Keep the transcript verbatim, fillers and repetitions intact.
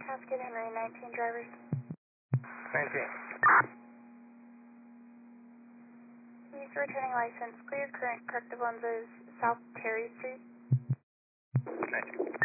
Cascade Henry, nineteen drivers. nineteen. Use returning license, clear current, corrective lenses, South Terry Street. nineteen.